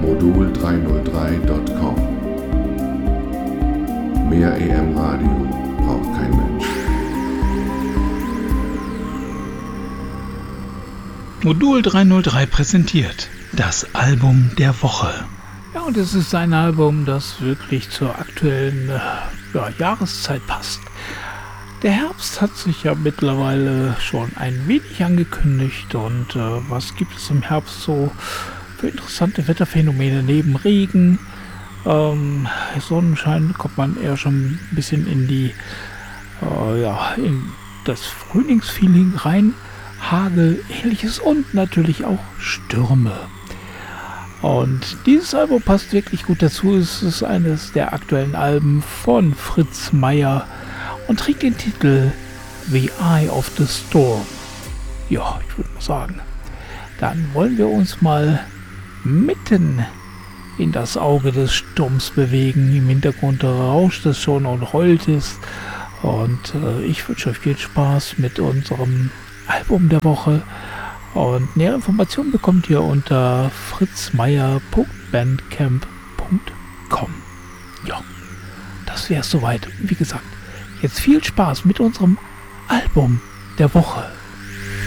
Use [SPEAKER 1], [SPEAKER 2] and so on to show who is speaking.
[SPEAKER 1] modul303.com. Mehr EM-Radio braucht kein Mensch.
[SPEAKER 2] Modul 303 präsentiert das Album der Woche. Ja, und es ist ein Album, das wirklich zur aktuellen Jahreszeit passt. Der Herbst hat sich ja mittlerweile schon ein wenig angekündigt und was gibt es im Herbst so für interessante Wetterphänomene neben Regen, Sonnenschein, kommt man eher schon ein bisschen in in das Frühlingsfeeling rein, Hagel, ähnliches und natürlich auch Stürme. Und dieses Album passt wirklich gut dazu. Es ist eines der aktuellen Alben von Fritz Meier und trägt den Titel The Eye of the Storm. Ja, ich würde mal sagen, dann wollen wir uns mal mitten in das Auge des Sturms bewegen. Im Hintergrund rauscht es schon und heult es. Und ich wünsche euch viel Spaß mit unserem Album der Woche. Und nähere Informationen bekommt ihr unter fritzmeier.bandcamp.com. Ja, das wäre es soweit. Wie gesagt, jetzt viel Spaß mit unserem Album der Woche.